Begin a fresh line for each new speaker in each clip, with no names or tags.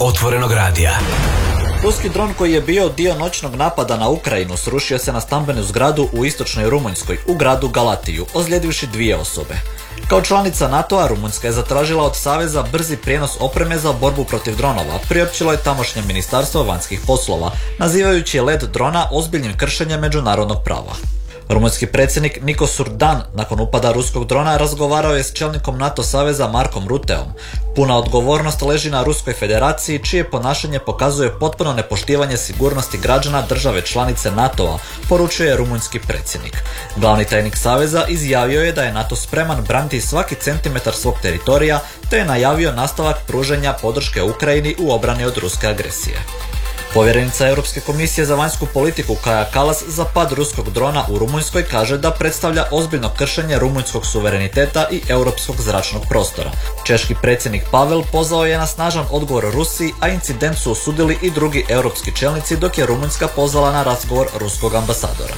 Otvorenog radija.
Ruski dron koji je bio dio noćnog napada na Ukrajinu srušio se na stambenu zgradu u istočnoj Rumunjskoj, u gradu Galatiju, ozlijedivši 2 osobe. Kao članica NATO-a, Rumunjska je zatražila od Saveza brzi prijenos opreme za borbu protiv dronova, priopćilo je tamošnje ministarstvo vanjskih poslova, nazivajući let drona ozbiljnim kršenjem međunarodnog prava. Rumunjski predsjednik Niko Surdan nakon upada ruskog drona razgovarao je s čelnikom NATO saveza Markom Rutteom. Puna odgovornost leži na Ruskoj federaciji, čije ponašanje pokazuje potpuno nepoštivanje sigurnosti građana države članice NATO-a, poručuje rumunjski predsjednik. Glavni tajnik saveza izjavio je da je NATO spreman braniti svaki centimetar svog teritorija, te je najavio nastavak pružanja podrške Ukrajini u obrani od ruske agresije. Povjerenica Europske komisije za vanjsku politiku Kaja Kallas za pad ruskog drona u Rumunjskoj kaže da predstavlja ozbiljno kršenje rumunjskog suvereniteta i europskog zračnog prostora. Češki predsjednik Pavel pozvao je na snažan odgovor Rusiji, a incident su osudili i drugi europski čelnici, dok je Rumunjska pozvala na razgovor ruskog ambasadora.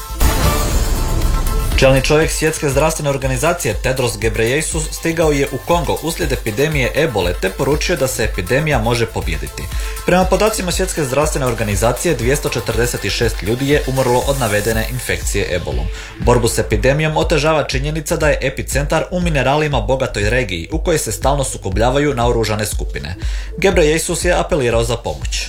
Čelni čovjek Svjetske zdravstvene organizacije Tedros Ghebreyesus stigao je u Kongo uslijed epidemije ebole te poručio da se epidemija može pobijediti. Prema podacima Svjetske zdravstvene organizacije 246 ljudi je umrlo od navedene infekcije ebolom. Borbu s epidemijom otežava činjenica da je epicentar u mineralima bogatoj regiji u kojoj se stalno sukobljavaju naoružane skupine. Ghebreyesus je apelirao za pomoć.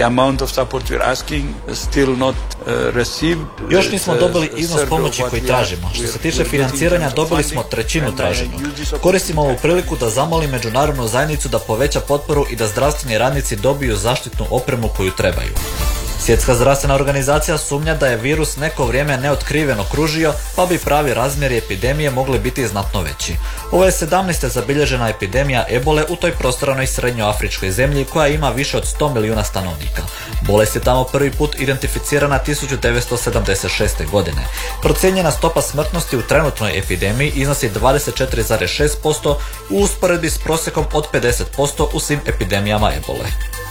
Još nismo dobili iznos pomoći koji tražimo. Što se tiče financiranja, dobili smo trećinu traženu. Koristimo ovu priliku da zamolim međunarodnu zajednicu da poveća potporu i da zdravstveni radnici dobiju zaštitnu opremu koju trebaju. Svjetska zdravstvena organizacija sumnja da je virus neko vrijeme neotkriveno kružio, pa bi pravi razmjeri epidemije mogli biti znatno veći. Ovo je 17. zabilježena epidemija ebole u toj prostoranoj srednjoafričkoj zemlji koja ima više od 100 milijuna stanovnika. Bolest je tamo prvi put identificirana 1976. godine. Procijenjena stopa smrtnosti u trenutnoj epidemiji iznosi 24,6% u usporedbi s prosjekom od 50% u svim epidemijama ebole.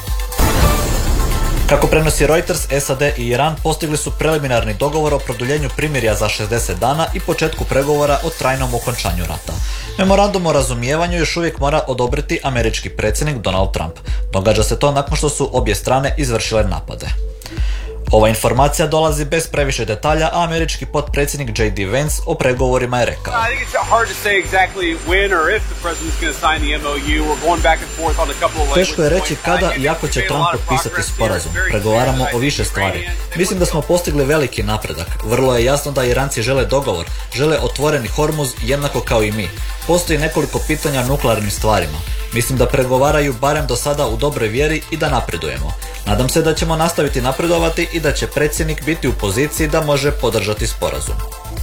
Kako prenosi Reuters, SAD i Iran postigli su preliminarni dogovor o produljenju primirja za 60 dana i početku pregovora o trajnom okončanju rata. Memorandum o razumijevanju još uvijek mora odobriti američki predsjednik Donald Trump. Događa se to nakon što su obje strane izvršile napade. Ova informacija dolazi bez previše detalja, a američki potpredsjednik J.D. Vance o pregovorima je rekao: Teško je reći kada i ako će Trump potpisati sporazum. Pregovaramo o više stvari. Mislim da smo postigli veliki napredak. Vrlo je jasno da Iranci žele dogovor, žele otvoreni Hormuz jednako kao i mi. Postoji nekoliko pitanja o nuklearnim stvarima. Mislim da pregovaraju barem do sada u dobroj vjeri i da napredujemo. Nadam se da ćemo nastaviti napredovati i da će predsjednik biti u poziciji da može podržati sporazum.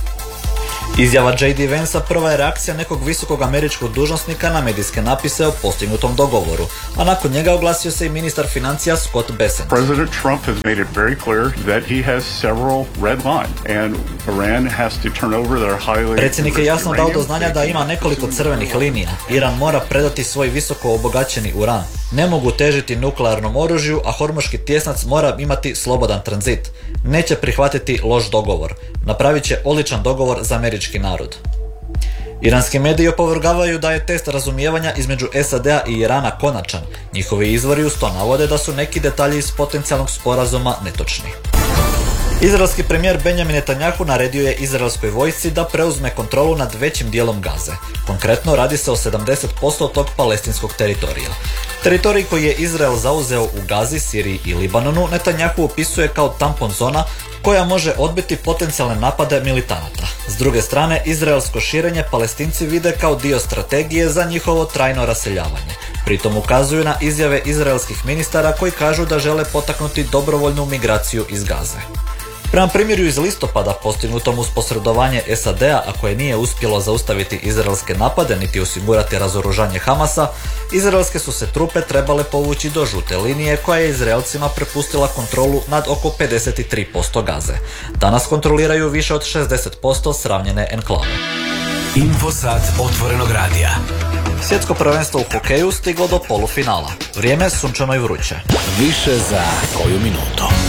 Izjava J.D. Vance'a prva je reakcija nekog visokog američkog dužnosnika na medijske napise o postignutom dogovoru, a nakon njega oglasio se i ministar financija Scott Bessent.
President Trump has made it very clear that he has several red lines and Iran has to turn over their highly...
Predsjednik je jasno dao do znanja da ima nekoliko crvenih linija. Iran mora predati svoj visoko obogaćeni uran. Ne mogu težiti nuklearnom oružju, a hormuški tjesnac mora imati slobodan tranzit. Neće prihvatiti loš dogovor. Napravit će odličan dogovor za američki narod. Iranski mediji opovrgavaju da je test razumijevanja između SAD-a i Irana konačan. Njihovi izvori uz to navode da su neki detalji iz potencijalnog sporazuma netočni. Izraelski premijer Benjamin Netanjahu naredio je izraelskoj vojsci da preuzme kontrolu nad većim dijelom Gaze. Konkretno radi se o 70% tog palestinskog teritorija. Teritorij koji je Izrael zauzeo u Gazi, Siriji i Libanonu Netanjahu opisuje kao tampon zona koja može odbiti potencijalne napade militanata. S druge strane, izraelsko širenje Palestinci vide kao dio strategije za njihovo trajno raseljavanje. Pritom ukazuju na izjave izraelskih ministara koji kažu da žele potaknuti dobrovoljnu migraciju iz Gaze. Prema primjeru iz listopada postignutom uz posredovanje SAD-a, a koje nije uspjelo zaustaviti izraelske napade niti osigurati razoružanje Hamasa, izraelske su se trupe trebale povući do žute linije koja je Izraelcima prepustila kontrolu nad oko 53% Gaze. Danas kontroliraju više od 60% sravnjene enklave.
Infosat Otvorenog radija.
Svjetsko prvenstvo u hokeju stiglo do polufinala. Vrijeme sunčano i vruće.
Više za koju minutu.